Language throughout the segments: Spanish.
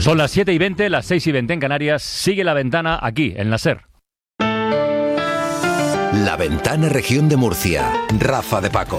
Son las 7:20, las 6:20 en Canarias. Sigue La Ventana aquí, en la SER. La Ventana, Región de Murcia. Rafa de Paco.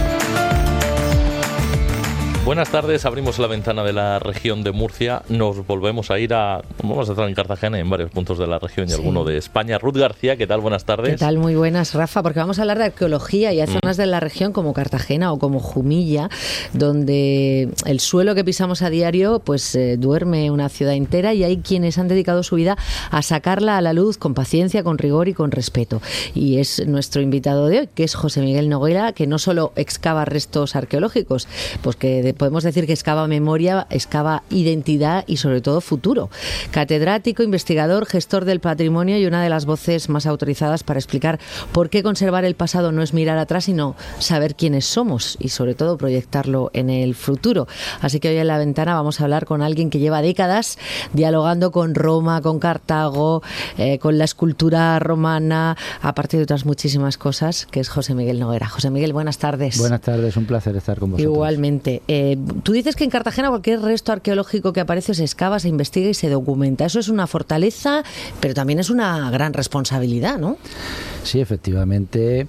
Buenas tardes, abrimos la ventana de la región de Murcia, nos volvemos a ir vamos a estar en Cartagena y en varios puntos de la región y alguno de España. Ruth García, ¿qué tal? Buenas tardes. ¿Qué tal? Muy buenas, Rafa, porque vamos a hablar de arqueología y hay zonas de la región como Cartagena o como Jumilla, donde el suelo que pisamos a diario pues duerme una ciudad entera y hay quienes han dedicado su vida a sacarla a la luz con paciencia, con rigor y con respeto. Y es nuestro invitado de hoy, que es José Miguel Noguera, que no solo excava restos arqueológicos, pues que podemos decir que excava memoria, excava identidad y sobre todo futuro. Catedrático, investigador, gestor del patrimonio y una de las voces más autorizadas para explicar por qué conservar el pasado no es mirar atrás, sino saber quiénes somos y sobre todo proyectarlo en el futuro. Así que hoy en La Ventana vamos a hablar con alguien que lleva décadas dialogando con Roma, con Cartago, con la escultura romana, aparte de otras muchísimas cosas, que es José Miguel Noguera. José Miguel, buenas tardes. Buenas tardes, un placer estar con vosotros. Igualmente. Tú dices que en Cartagena cualquier resto arqueológico que aparece se excava, se investiga y se documenta. Eso es una fortaleza, pero también es una gran responsabilidad, ¿no? Sí, efectivamente,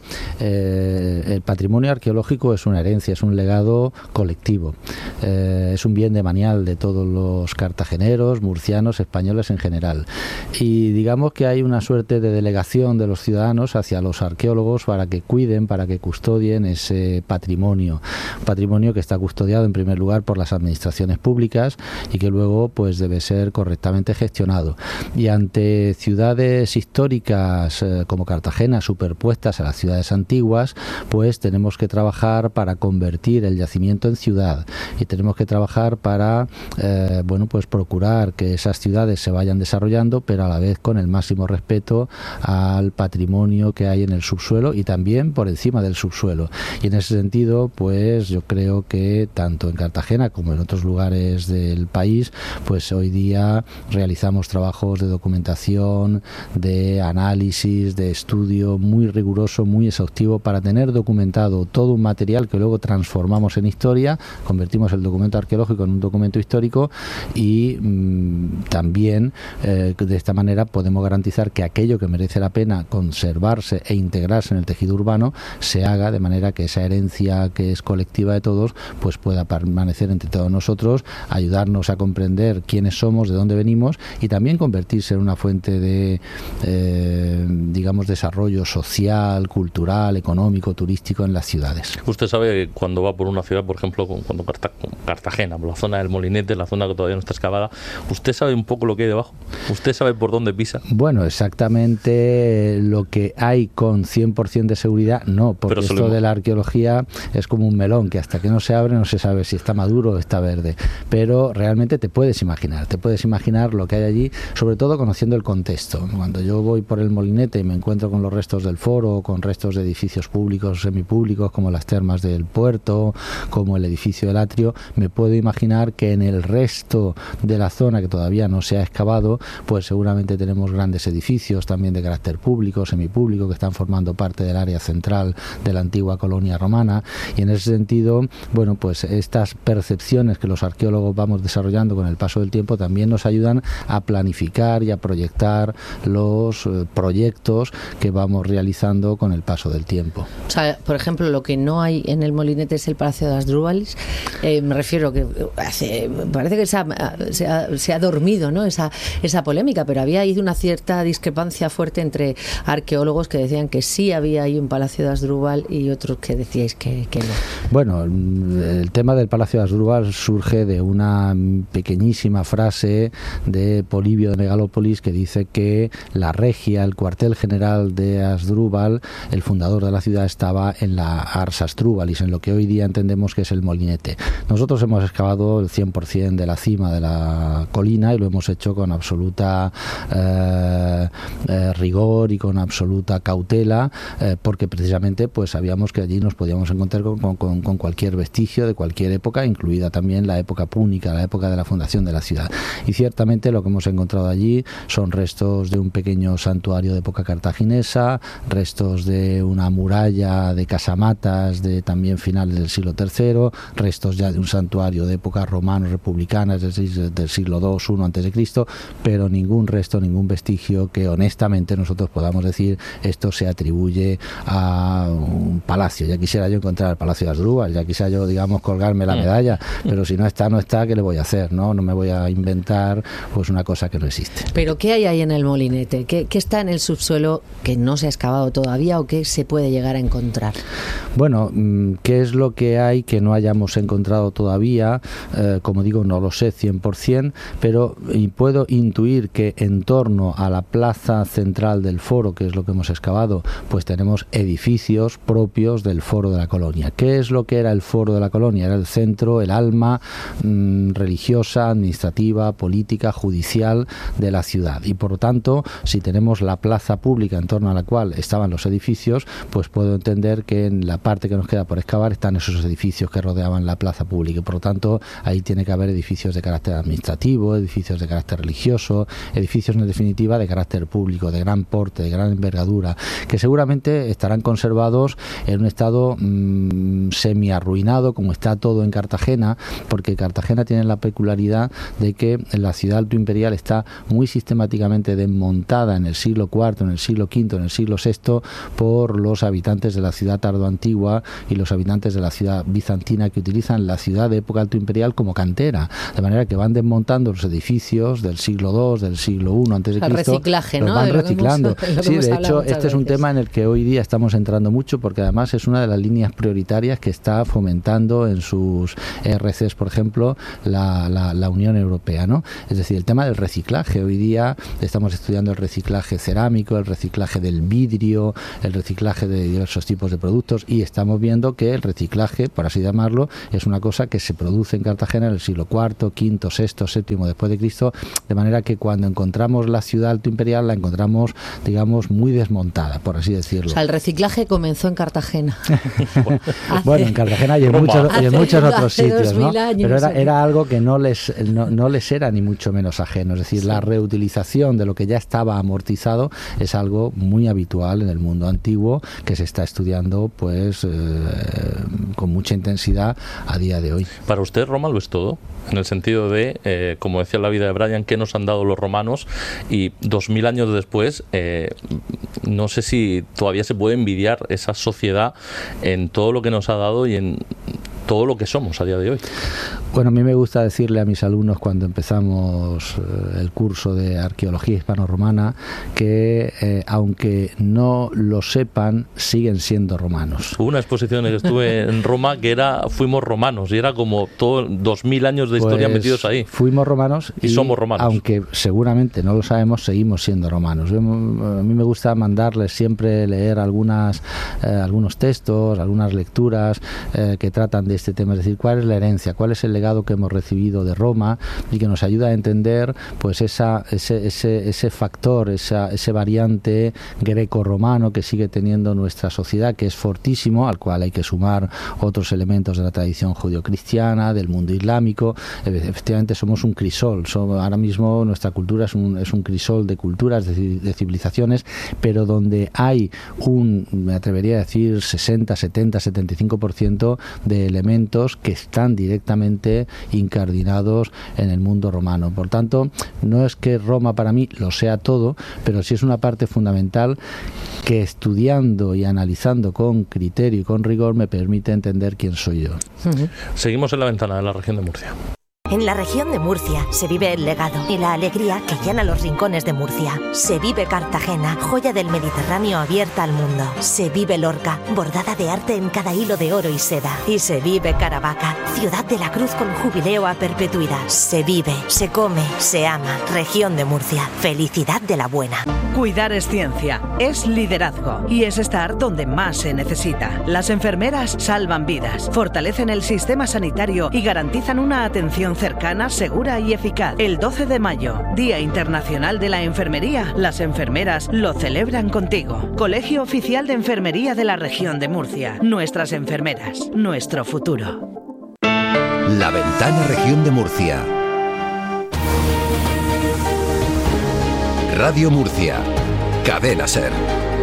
el patrimonio arqueológico es una herencia, es un legado colectivo. Es un bien demanial de todos los cartageneros, murcianos, españoles en general. Y digamos que hay una suerte de delegación de los ciudadanos hacia los arqueólogos para que cuiden, para que custodien ese patrimonio. Un patrimonio que está custodiado en primer lugar por las administraciones públicas y que luego pues debe ser correctamente gestionado. Y ante ciudades históricas como Cartagena, superpuestas a las ciudades antiguas, pues tenemos que trabajar para convertir el yacimiento en ciudad y tenemos que trabajar para pues procurar que esas ciudades se vayan desarrollando, pero a la vez con el máximo respeto al patrimonio que hay en el subsuelo y también por encima del subsuelo. Y en ese sentido, pues yo creo que tanto en Cartagena como en otros lugares del país, pues hoy día realizamos trabajos de documentación, de análisis, de estudio muy riguroso, muy exhaustivo para tener documentado todo un material que luego transformamos en historia, convertimos el documento arqueológico en un documento histórico y también de esta manera podemos garantizar que aquello que merece la pena conservarse e integrarse en el tejido urbano se haga de manera que esa herencia que es colectiva de todos pues pueda permanecer entre todos nosotros, ayudarnos a comprender quiénes somos, de dónde venimos y también convertirse en una fuente de desarrollo social, cultural, económico, turístico en las ciudades. Usted sabe cuando va por una ciudad, por ejemplo, cuando Cartagena, por la zona del Molinete, la zona que todavía no está excavada, ¿usted sabe un poco lo que hay debajo? ¿Usted sabe por dónde pisa? Bueno, exactamente lo que hay con 100% de seguridad, no, porque esto de la arqueología es como un melón, que hasta que no se abre no se sabe si está maduro o está verde, pero realmente te puedes imaginar lo que hay allí, sobre todo conociendo el contexto. Cuando yo voy por el Molinete y me encuentro con los restos del foro, con restos de edificios públicos o semipúblicos como las termas del puerto, como el edificio del atrio, me puedo imaginar que en el resto de la zona que todavía no se ha excavado, pues seguramente tenemos grandes edificios también de carácter público, semipúblico, que están formando parte del área central de la antigua colonia romana y en ese sentido, bueno, pues estas percepciones que los arqueólogos vamos desarrollando con el paso del tiempo también nos ayudan a planificar y a proyectar los proyectos que vamos realizando con el paso del tiempo. O sea, por ejemplo, lo que no hay en el Molinete es el Palacio de Asdrúbal. Me refiero que parece que se ha dormido, ¿no? esa polémica, pero había ahí una cierta discrepancia fuerte entre arqueólogos que decían que sí había ahí un Palacio de Asdrúbal y otros que decíais que no. Bueno, el tema del Palacio de Asdrúbal surge de una pequeñísima frase de Polibio de Megalópolis que dice que la regia, el cuartel general de Asdrúbal, el fundador de la ciudad, estaba en la Ars Asdrúbalis, en lo que hoy día entendemos que es el Molinete. Nosotros hemos excavado el 100% de la cima de la colina y lo hemos hecho con absoluta rigor y con absoluta cautela, porque precisamente pues sabíamos que allí nos podíamos encontrar con cualquier vestigio de cualquier cualquier época, incluida también la época púnica, la época de la fundación de la ciudad. Y ciertamente lo que hemos encontrado allí son restos de un pequeño santuario de época cartaginesa, restos de una muralla de casamatas de también finales del siglo III, restos ya de un santuario de época romano-republicana, es decir, del siglo II, I antes de Cristo, pero ningún resto, ningún vestigio que honestamente nosotros podamos decir esto se atribuye a un palacio. Ya quisiera yo encontrar el Palacio de Asdrúbal, ya quisiera yo, digamos, colgarme la medalla, pero si no está, no está, ¿qué le voy a hacer? No me voy a inventar pues una cosa que no existe. ¿Pero qué hay ahí en el molinete? ¿Qué está en el subsuelo que no se ha excavado todavía o qué se puede llegar a encontrar? Bueno, ¿qué es lo que hay que no hayamos encontrado todavía? Como digo, no lo sé 100%, pero puedo intuir que en torno a la plaza central del foro, que es lo que hemos excavado, pues tenemos edificios propios del foro de la colonia. ¿Qué es lo que era el foro de la colonia? Era el centro, el alma religiosa, administrativa, política, judicial de la ciudad. Y por lo tanto, si tenemos la plaza pública en torno a la cual estaban los edificios, pues puedo entender que en la parte que nos queda por excavar están esos edificios que rodeaban la plaza pública. Y por lo tanto, ahí tiene que haber edificios de carácter administrativo, edificios de carácter religioso, edificios en definitiva de carácter público, de gran porte, de gran envergadura, que seguramente estarán conservados en un estado semi-arruinado, como está todo en Cartagena, porque Cartagena tiene la peculiaridad de que la ciudad altoimperial está muy sistemáticamente desmontada en el siglo IV, en el siglo V, en el siglo VI por los habitantes de la ciudad tardoantigua y los habitantes de la ciudad bizantina, que utilizan la ciudad de época altoimperial como cantera, de manera que van desmontando los edificios del siglo II, del siglo I antes de Cristo. El reciclaje, los ¿no? van reciclando. Sí, de hecho, este es un tema en el que hoy día estamos entrando mucho, porque además es una de las líneas prioritarias que está fomentando en sus RCs, por ejemplo, la Unión Europea, ¿no? Es decir, el tema del reciclaje. Hoy día estamos estudiando el reciclaje cerámico, el reciclaje del vidrio, el reciclaje de diversos tipos de productos, y estamos viendo que el reciclaje, por así llamarlo, es una cosa que se produce en Cartagena en el siglo IV, V, VI, VII después de Cristo, de manera que cuando encontramos la ciudad altoimperial la encontramos, digamos, muy desmontada, por así decirlo. O sea, el reciclaje comenzó en Cartagena. Bueno, en Cartagena y en muchos otros sitios, ¿no? Pero era algo que no les era ni mucho menos ajeno. Es decir, la reutilización de lo que ya estaba amortizado es algo muy habitual en el mundo antiguo, que se está estudiando pues con mucha intensidad a día de hoy. Para usted, Roma lo es todo, en el sentido de, como decía la vida de Brian, ¿qué nos han dado los romanos? Y 2000 años después, no sé si todavía se puede envidiar esa sociedad en todo lo que nos ha dado y en todo lo que somos a día de hoy. Bueno, a mí me gusta decirle a mis alumnos cuando empezamos el curso de arqueología hispano-romana que aunque no lo sepan, siguen siendo romanos. Hubo una exposición en que estuve en Roma que fuimos romanos, y era como todo 2000 años de historia metidos ahí. Fuimos romanos y somos romanos. Aunque seguramente no lo sabemos, seguimos siendo romanos. A mí me gusta mandarles siempre leer algunos textos, algunas lecturas que tratan de este tema, es decir, cuál es la herencia, cuál es el legado que hemos recibido de Roma, y que nos ayuda a entender pues ese factor, ese variante greco-romano que sigue teniendo nuestra sociedad, que es fortísimo, al cual hay que sumar otros elementos de la tradición judio-cristiana, del mundo islámico. Efectivamente somos un crisol, ahora mismo nuestra cultura es un crisol de culturas, de civilizaciones, pero donde hay me atrevería a decir 60, 70, 75% de elementos que están directamente incardinados en el mundo romano. Por tanto, no es que Roma para mí lo sea todo, pero sí es una parte fundamental que, estudiando y analizando con criterio y con rigor, me permite entender quién soy yo. Seguimos en la ventana de la región de Murcia. En la región de Murcia se vive el legado y la alegría que llena los rincones de Murcia. Se vive Cartagena, joya del Mediterráneo abierta al mundo. Se vive Lorca, bordada de arte en cada hilo de oro y seda. Y se vive Caravaca, ciudad de la cruz con jubileo a perpetuidad. Se vive, se come, se ama. Región de Murcia, felicidad de la buena. Cuidar es ciencia, es liderazgo y es estar donde más se necesita. Las enfermeras salvan vidas, fortalecen el sistema sanitario y garantizan una atención cercana, segura y eficaz. El 12 de mayo, Día Internacional de la Enfermería, las enfermeras lo celebran contigo. Colegio Oficial de Enfermería de la Región de Murcia. Nuestras enfermeras, nuestro futuro. La Ventana Región de Murcia. Radio Murcia. Cadena SER.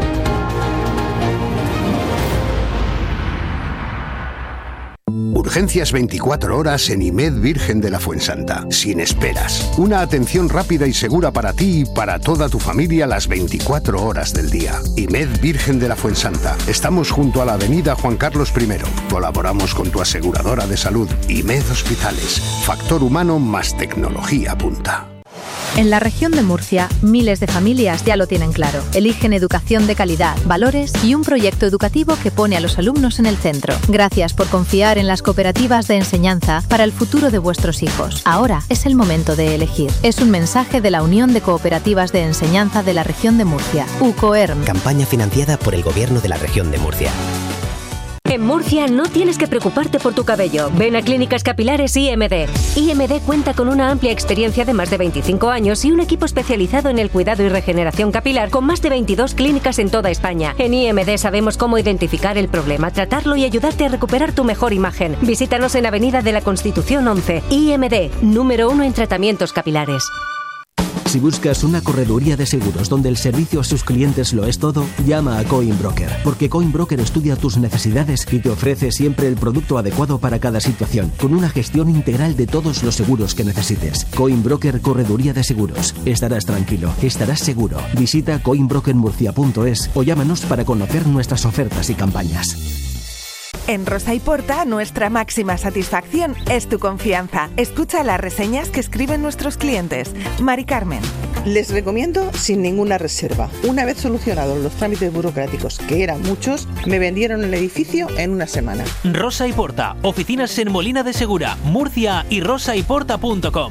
Urgencias 24 horas en IMED Virgen de la Fuensanta. Sin esperas. Una atención rápida y segura para ti y para toda tu familia las 24 horas del día. IMED Virgen de la Fuensanta. Estamos junto a la avenida Juan Carlos I. Colaboramos con tu aseguradora de salud. IMED Hospitales. Factor humano más tecnología punta. En la región de Murcia, miles de familias ya lo tienen claro. Eligen educación de calidad, valores y un proyecto educativo que pone a los alumnos en el centro. Gracias por confiar en las cooperativas de enseñanza para el futuro de vuestros hijos. Ahora es el momento de elegir. Es un mensaje de la Unión de Cooperativas de Enseñanza de la región de Murcia, UCOERM. Campaña financiada por el Gobierno de la región de Murcia. En Murcia no tienes que preocuparte por tu cabello. Ven a Clínicas Capilares IMD. IMD cuenta con una amplia experiencia de más de 25 años y un equipo especializado en el cuidado y regeneración capilar con más de 22 clínicas en toda España. En IMD sabemos cómo identificar el problema, tratarlo y ayudarte a recuperar tu mejor imagen. Visítanos en Avenida de la Constitución 11. IMD, número 1 en tratamientos capilares. Si buscas una correduría de seguros donde el servicio a sus clientes lo es todo, llama a Coinbroker, porque Coinbroker estudia tus necesidades y te ofrece siempre el producto adecuado para cada situación, con una gestión integral de todos los seguros que necesites. Coinbroker Correduría de Seguros. Estarás tranquilo, estarás seguro. Visita coinbrokermurcia.es o llámanos para conocer nuestras ofertas y campañas. En Rosa y Porta, nuestra máxima satisfacción es tu confianza. Escucha las reseñas que escriben nuestros clientes. Mari Carmen. Les recomiendo sin ninguna reserva. Una vez solucionados los trámites burocráticos, que eran muchos, me vendieron el edificio en una semana. Rosa y Porta. Oficinas en Molina de Segura, Murcia y rosayporta.com.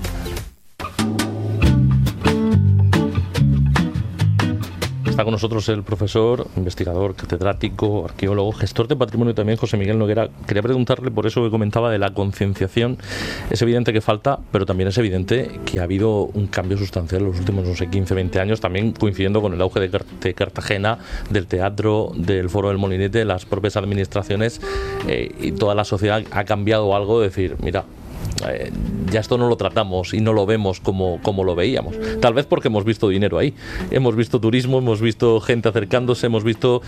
Está con nosotros el profesor, investigador, catedrático, arqueólogo, gestor de patrimonio también, José Miguel Noguera. Quería preguntarle por eso que comentaba de la concienciación. Es evidente que falta, pero también es evidente que ha habido un cambio sustancial en los últimos, 15, 20 años, también coincidiendo con el auge de Cartagena, del teatro, del Foro del Molinete, las propias administraciones y toda la sociedad ha cambiado algo de decir, mira, ya esto no lo tratamos y no lo vemos como lo veíamos. Tal vez porque hemos visto dinero ahí, hemos visto turismo, hemos visto gente acercándose, hemos visto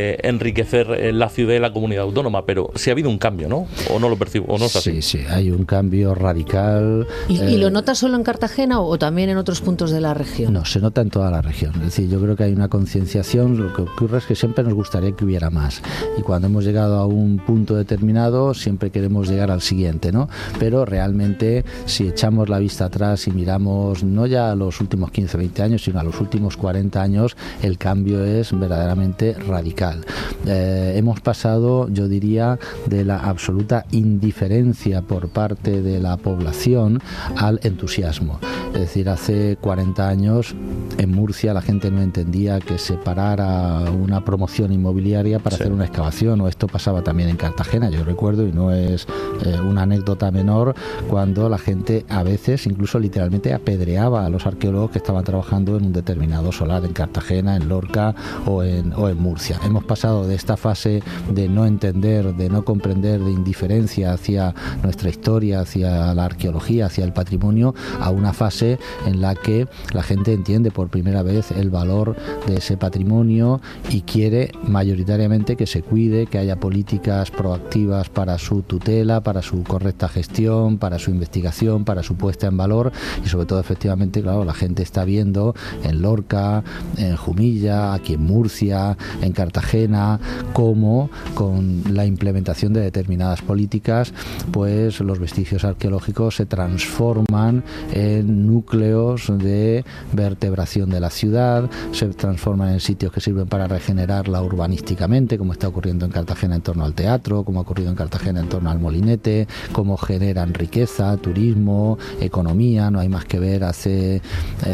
enriquecer la ciudad y la comunidad autónoma, pero sí ha habido un cambio, ¿no? ¿O no lo percibo? ¿O no es así? Sí, hay un cambio radical. ¿Y lo notas solo en Cartagena o también en otros puntos de la región? No, se nota en toda la región. Es decir, yo creo que hay una concienciación. Lo que ocurre es que siempre nos gustaría que hubiera más. Y cuando hemos llegado a un punto determinado, siempre queremos llegar al siguiente, ¿no? Pero realmente, si echamos la vista atrás y miramos no ya a los últimos 15, 20 años, sino a los últimos 40 años, el cambio es verdaderamente radical. Hemos pasado, yo diría, de la absoluta indiferencia por parte de la población al entusiasmo. Es decir, hace 40 años en Murcia la gente no entendía que se parara una promoción inmobiliaria para hacer una excavación, o esto pasaba también en Cartagena, yo recuerdo, y no es una anécdota menor, cuando la gente a veces incluso literalmente apedreaba a los arqueólogos que estaban trabajando en un determinado solar en Cartagena, en Lorca o en Murcia. Hemos pasado de esta fase de no entender, de no comprender, de indiferencia hacia nuestra historia, hacia la arqueología, hacia el patrimonio, a una fase en la que la gente entiende por primera vez el valor de ese patrimonio y quiere mayoritariamente que se cuide, que haya políticas proactivas para su tutela, para su correcta gestión, para su investigación, para su puesta en valor, y sobre todo, efectivamente, claro, la gente está viendo en Lorca, en Jumilla, aquí en Murcia, en Cartagena, cómo con la implementación de determinadas políticas, pues los vestigios arqueológicos se transforman en núcleos de vertebración de la ciudad, se transforman en sitios que sirven para regenerarla urbanísticamente, como está ocurriendo en Cartagena en torno al teatro, como ha ocurrido en Cartagena en torno al Molinete, cómo generan riqueza, turismo, economía. No hay más que ver, hace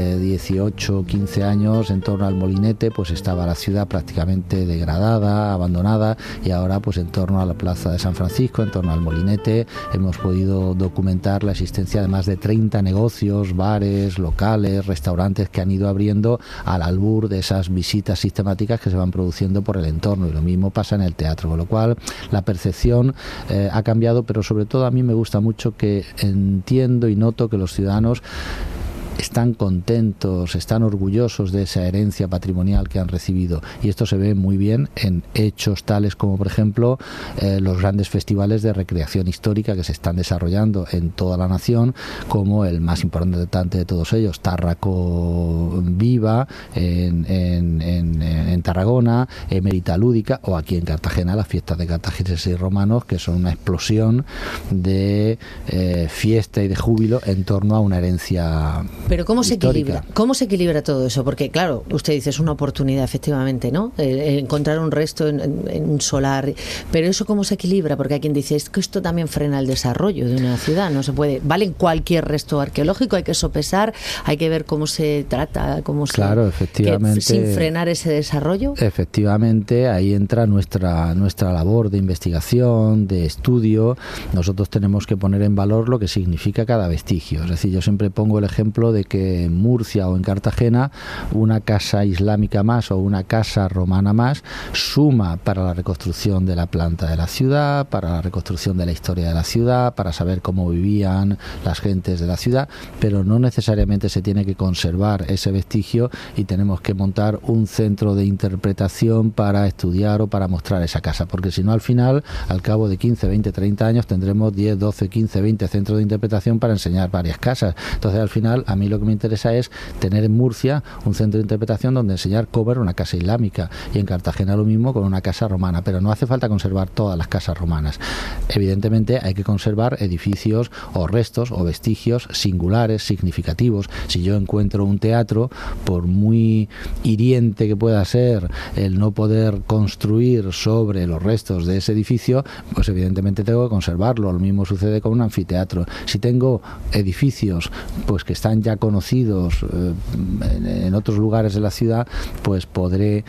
18, 15 años en torno al Molinete pues estaba la ciudad prácticamente degradada, abandonada, y ahora pues en torno a la plaza de San Francisco, en torno al Molinete, hemos podido documentar la existencia de más de 30 negocios, bares, locales, restaurantes que han ido abriendo al albur de esas visitas sistemáticas que se van produciendo por el entorno, y lo mismo pasa en el teatro, con lo cual la percepción ha cambiado, pero sobre todo a mí me gusta mucho que entiendo y noto que los ciudadanos están contentos, están orgullosos de esa herencia patrimonial que han recibido, y esto se ve muy bien en hechos tales como, por ejemplo, los grandes festivales de recreación histórica que se están desarrollando en toda la nación, como el más importante de todos ellos, Tárraco Viva en Tarragona, Emérita Lúdica, o aquí en Cartagena las fiestas de cartagineses y romanos, que son una explosión de fiesta y de júbilo en torno a una herencia. Pero ¿cómo se histórica. equilibra? ¿Cómo se equilibra todo eso? Porque, claro, usted dice, es una oportunidad, efectivamente, ¿no? Encontrar un resto en un solar. Pero ¿eso cómo se equilibra? Porque hay quien dice, es que esto también frena el desarrollo de una ciudad. No se puede. Vale cualquier resto arqueológico, hay que sopesar, hay que ver cómo se trata, Claro, efectivamente. Sin frenar ese desarrollo. Efectivamente, ahí entra nuestra labor de investigación, de estudio. Nosotros tenemos que poner en valor lo que significa cada vestigio. Es decir, yo siempre pongo el ejemplo de que en Murcia o en Cartagena una casa islámica más o una casa romana más suma para la reconstrucción de la planta de la ciudad, para la reconstrucción de la historia de la ciudad, para saber cómo vivían las gentes de la ciudad, pero no necesariamente se tiene que conservar ese vestigio y tenemos que montar un centro de interpretación para estudiar o para mostrar esa casa, porque si no, al final, al cabo de 15, 20, 30 años tendremos 10, 12, 15, 20 centros de interpretación para enseñar varias casas. Entonces, al final, a mí lo que me interesa es tener en Murcia un centro de interpretación donde enseñar cómo era una casa islámica, y en Cartagena lo mismo con una casa romana, pero no hace falta conservar todas las casas romanas. Evidentemente hay que conservar edificios o restos o vestigios singulares, significativos. Si yo encuentro un teatro, por muy hiriente que pueda ser el no poder construir sobre los restos de ese edificio, pues evidentemente tengo que conservarlo. Lo mismo sucede con un anfiteatro. Si tengo edificios pues que están ya conocidos en otros lugares de la ciudad, pues podré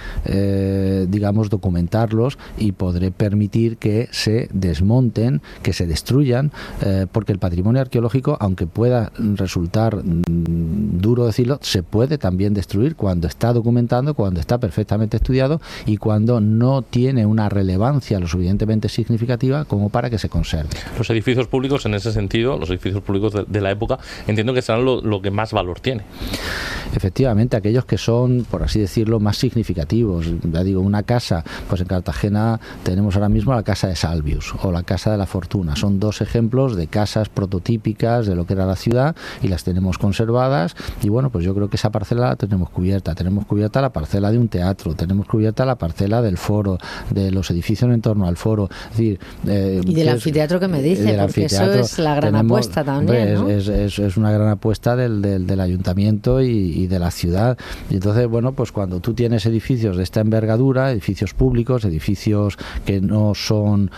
digamos documentarlos y podré permitir que se desmonten, que se destruyan, porque el patrimonio arqueológico, aunque pueda resultar duro decirlo, se puede también destruir cuando está documentado, cuando está perfectamente estudiado y cuando no tiene una relevancia lo suficientemente significativa como para que se conserve. Los edificios públicos, en ese sentido, los edificios públicos de la época, entiendo que serán lo que más valor tiene. Efectivamente, aquellos que son, por así decirlo, más significativos. Ya digo, una casa, pues en Cartagena tenemos ahora mismo la casa de Salvius o la casa de la Fortuna. Son dos ejemplos de casas prototípicas de lo que era la ciudad y las tenemos conservadas, y bueno, pues yo creo que esa parcela la tenemos cubierta. Tenemos cubierta la parcela de un teatro, tenemos cubierta la parcela del foro, de los edificios en torno al foro. Es decir, y del anfiteatro que me dice, porque eso es la gran apuesta también, ¿no? Es una gran apuesta del ayuntamiento y de la ciudad. Y entonces, bueno, pues cuando tú tienes edificios de esta envergadura, edificios públicos, edificios que no son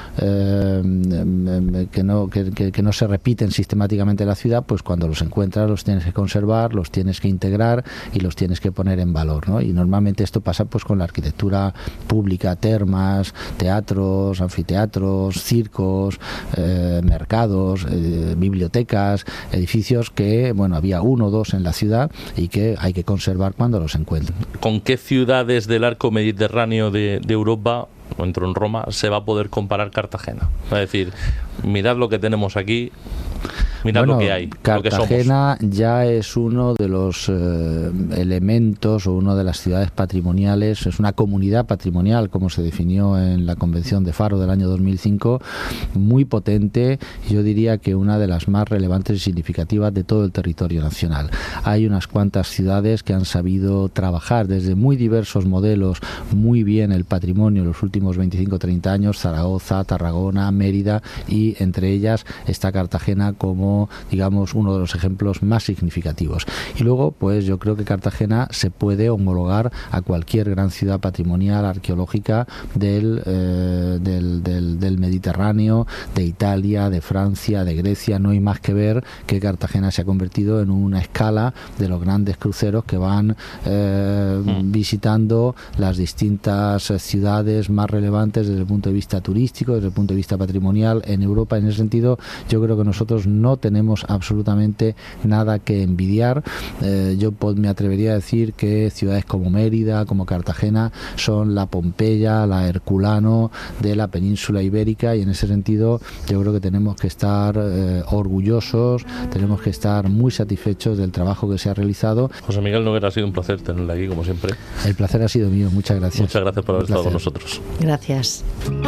que no se repiten sistemáticamente en la ciudad, pues cuando los encuentras los tienes que conservar, los tienes que integrar y los tienes que poner en valor, ¿no? Y normalmente esto pasa pues con la arquitectura pública, termas, teatros, anfiteatros, circos, mercados, bibliotecas, edificios que, bueno, había uno o dos en la ciudad y que hay que conservar cuando los encuentren. ¿Con qué ciudades del arco mediterráneo de Europa, o en Roma, se va a poder comparar Cartagena? Es decir, mirad lo que tenemos aquí, mirad lo que hay, Cartagena ya es uno de los elementos o una de las ciudades patrimoniales, es una comunidad patrimonial, como se definió en la Convención de Faro del año 2005, muy potente, yo diría que una de las más relevantes y significativas de todo el territorio nacional. Hay unas cuantas ciudades que han sabido trabajar desde muy diversos modelos muy bien el patrimonio en los últimos 25-30 años, Zaragoza, Tarragona, Mérida, y entre ellas está Cartagena como, digamos, uno de los ejemplos más significativos. Y luego, pues yo creo que Cartagena se puede homologar a cualquier gran ciudad patrimonial arqueológica del Mediterráneo, de Italia, de Francia, de Grecia. No hay más que ver que Cartagena se ha convertido en una escala de los grandes cruceros que van visitando las distintas ciudades más relevantes desde el punto de vista turístico, desde el punto de vista patrimonial en Europa. En ese sentido, yo creo que nosotros no tenemos absolutamente nada que envidiar. Yo me atrevería a decir que ciudades como Mérida, como Cartagena, son la Pompeya, la Herculano de la península ibérica, y en ese sentido yo creo que tenemos que estar orgullosos, tenemos que estar muy satisfechos del trabajo que se ha realizado. José Miguel Noguera, ha sido un placer tenerle aquí, como siempre. El placer ha sido mío, muchas gracias. Muchas gracias por haber estado con nosotros. Gracias.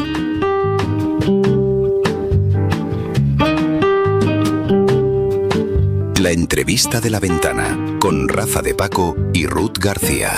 La entrevista de La Ventana con Rafa de Paco y Ruth García.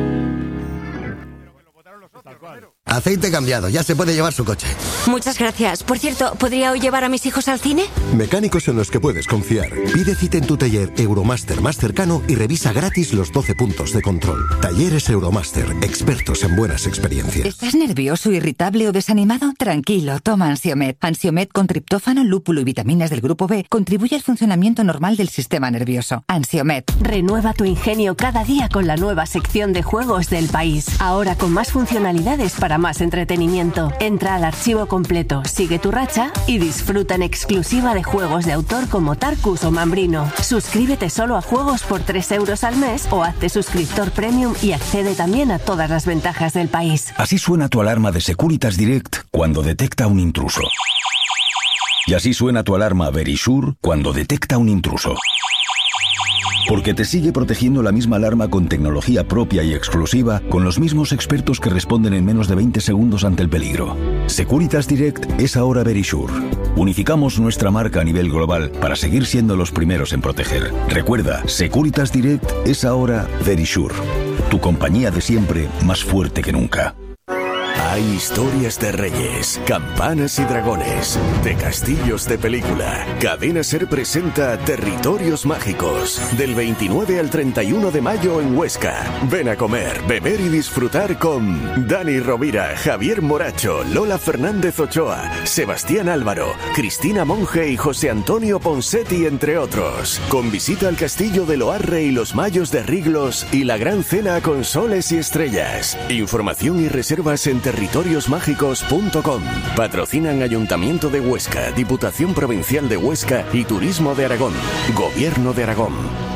Aceite cambiado, ya se puede llevar su coche. Muchas gracias. Por cierto, ¿podría hoy llevar a mis hijos al cine? Mecánicos en los que puedes confiar. Pide cita en tu taller Euromaster más cercano y revisa gratis los 12 puntos de control. Talleres Euromaster, expertos en buenas experiencias. ¿Estás nervioso, irritable o desanimado? Tranquilo, toma Ansiomed. Ansiomed con triptófano, lúpulo y vitaminas del grupo B contribuye al funcionamiento normal del sistema nervioso. Ansiomed. Renueva tu ingenio cada día con la nueva sección de juegos del país. Ahora con más funcionalidades para más entretenimiento. Entra al archivo completo, sigue tu racha y disfruta en exclusiva de juegos de autor como Tarkus o Mambrino. Suscríbete solo a juegos por 3 euros al mes o hazte suscriptor premium y accede también a todas las ventajas del país. Así suena tu alarma de Securitas Direct cuando detecta un intruso. Y así suena tu alarma Verisure cuando detecta un intruso. Porque te sigue protegiendo la misma alarma con tecnología propia y exclusiva, con los mismos expertos que responden en menos de 20 segundos ante el peligro. Securitas Direct es ahora Verisure. Unificamos nuestra marca a nivel global para seguir siendo los primeros en proteger. Recuerda, Securitas Direct es ahora Verisure. Tu compañía de siempre, más fuerte que nunca. Hay historias de reyes, campanas y dragones, de castillos de película. Cadena Ser presenta Territorios Mágicos, del 29 al 31 de mayo en Huesca. Ven a comer, beber y disfrutar con Dani Rovira, Javier Moracho, Lola Fernández Ochoa, Sebastián Álvaro, Cristina Monge y José Antonio Ponsetti, entre otros. Con visita al castillo de Loarre y los Mayos de Riglos y la gran cena con soles y estrellas. Información y reservas en territoriosmágicos.com. Patrocinan Ayuntamiento de Huesca, Diputación Provincial de Huesca y Turismo de Aragón. Gobierno de Aragón.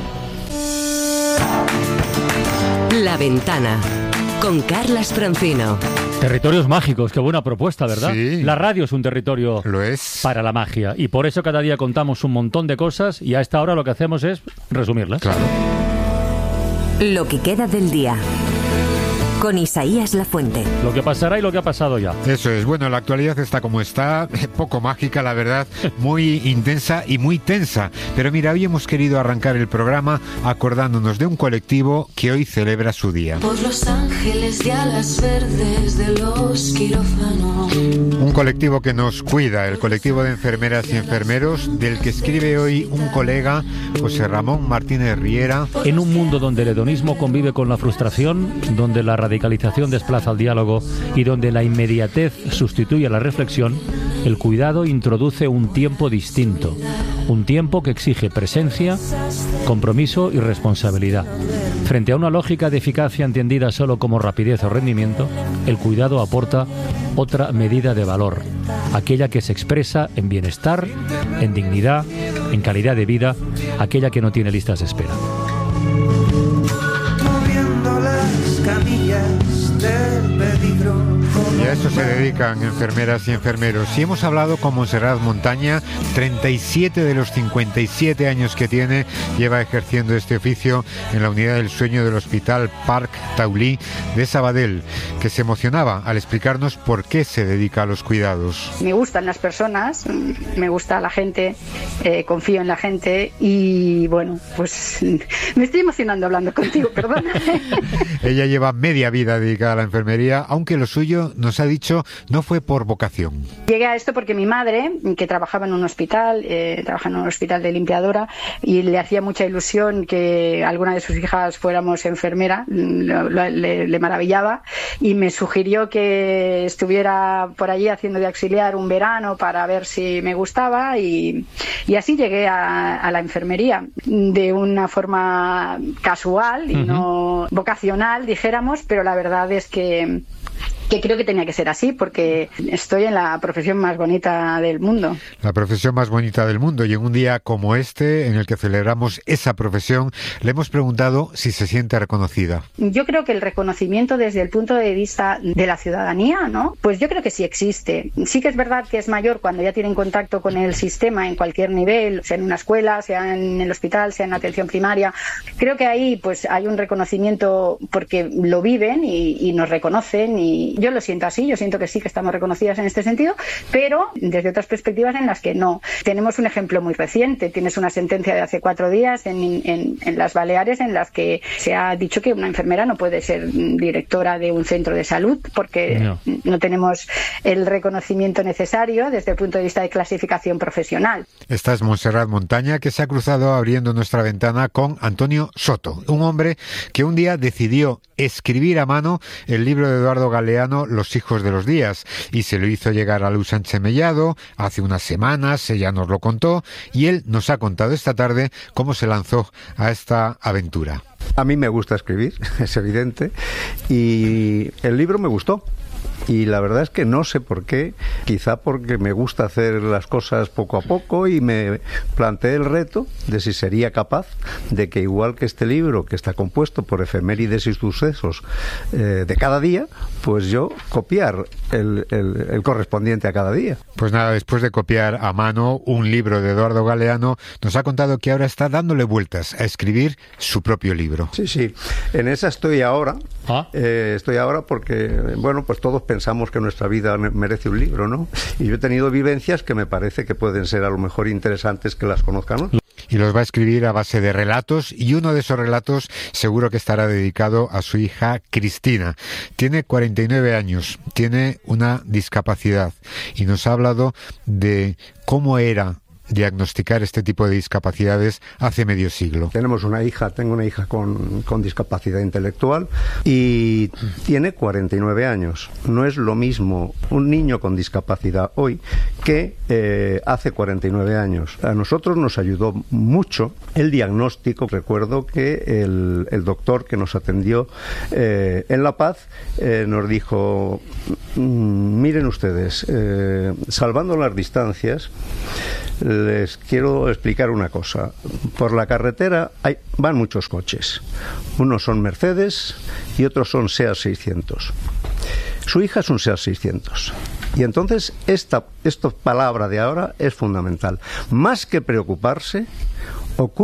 La Ventana con Carlas Francino. Territorios mágicos, qué buena propuesta, ¿verdad? Sí. La radio es un territorio Lo es. para la magia y por eso cada día contamos un montón de cosas y a esta hora lo que hacemos es resumirlas. Claro. Lo que queda del día. Con Isaías Lafuente. Lo que pasará y lo que ha pasado ya. Eso es. Bueno, la actualidad está como está, poco mágica, la verdad, muy intensa y muy tensa. Pero mira, hoy hemos querido arrancar el programa acordándonos de un colectivo que hoy celebra su día. Por los ángeles de alas verdes de los quirófanos. Un colectivo que nos cuida, el colectivo de enfermeras y enfermeros, del que escribe hoy un colega, José Ramón Martínez Riera. En un mundo donde el hedonismo convive con la frustración, donde la radicalización desplaza al diálogo y donde la inmediatez sustituye a la reflexión, el cuidado introduce un tiempo distinto, un tiempo que exige presencia, compromiso y responsabilidad. Frente a una lógica de eficacia entendida solo como rapidez o rendimiento, el cuidado aporta otra medida de valor, aquella que se expresa en bienestar, en dignidad, en calidad de vida, aquella que no tiene listas de espera. Y a eso se dedican enfermeras y enfermeros. Y hemos hablado con Montserrat Montaña, 37 de los 57 años que tiene, lleva ejerciendo este oficio en la unidad del sueño del Hospital Parc Taulí de Sabadell, que se emocionaba al explicarnos por qué se dedica a los cuidados. Me gustan las personas, me gusta la gente, confío en la gente y bueno, pues me estoy emocionando hablando contigo, perdona. Ella lleva media vida dedicada a la enfermería, aunque lo suyo, nos ha dicho, no fue por vocación. Llegué a esto porque mi madre, que trabajaba en un hospital, trabaja en un hospital de limpiadora, y le hacía mucha ilusión que alguna de sus hijas fuéramos enfermera, le maravillaba, y me sugirió que estuviera por allí haciendo de auxiliar un verano para ver si me gustaba, y así llegué a la enfermería, de una forma casual y no vocacional, dijéramos, pero la verdad es que que creo que tenía que ser así, porque estoy en la profesión más bonita del mundo. La profesión más bonita del mundo, y en un día como este, en el que celebramos esa profesión, le hemos preguntado si se siente reconocida. Yo creo que el reconocimiento desde el punto de vista de la ciudadanía, ¿no? Pues yo creo que sí existe. Sí que es verdad que es mayor cuando ya tienen contacto con el sistema en cualquier nivel, sea en una escuela, sea en el hospital, sea en atención primaria. Creo que ahí pues hay un reconocimiento porque lo viven y nos reconocen, y yo lo siento así, yo siento que sí que estamos reconocidas en este sentido, pero desde otras perspectivas en las que no. Tenemos un ejemplo muy reciente, tienes una sentencia de hace 4 días en las Baleares en las que se ha dicho que una enfermera no puede ser directora de un centro de salud porque no tenemos el reconocimiento necesario desde el punto de vista de clasificación profesional. Esta es Montserrat Montaña, que se ha cruzado abriendo nuestra ventana con Antonio Soto, un hombre que un día decidió escribir a mano el libro de Eduardo Galeano, Los hijos de los días, y se lo hizo llegar a Luz Sánchez Mellado hace unas semanas. Ella nos lo contó y él nos ha contado esta tarde cómo se lanzó a esta aventura. A mí me gusta escribir, es evidente, y el libro me gustó. Y la verdad es que no sé por qué, quizá porque me gusta hacer las cosas poco a poco, y me planteé el reto de si sería capaz de que, igual que este libro, que está compuesto por efemérides y sucesos de cada día, pues yo copiar el correspondiente a cada día. Pues nada, después de copiar a mano un libro de Eduardo Galeano, nos ha contado que ahora está dándole vueltas a escribir su propio libro. Sí, en esa estoy ahora. Estoy ahora porque, bueno, pues todos pensamos que nuestra vida merece un libro, ¿no? Y yo he tenido vivencias que me parece que pueden ser a lo mejor interesantes que las conozcan, ¿no? Y los va a escribir a base de relatos, y uno de esos relatos seguro que estará dedicado a su hija Cristina. Tiene 49 años, tiene una discapacidad, y nos ha hablado de cómo era diagnosticar este tipo de discapacidades hace medio siglo. Tengo una hija con discapacidad intelectual y tiene 49 años. No es lo mismo un niño con discapacidad hoy que hace 49 años. A nosotros nos ayudó mucho el diagnóstico. Recuerdo que el doctor que nos atendió en La Paz nos dijo: miren ustedes, salvando las distancias, les quiero explicar una cosa. Por la carretera van muchos coches. Unos son Mercedes y otros son Seat 600. Su hija es un Seat 600. Y entonces esta palabra de ahora es fundamental. Más que preocuparse,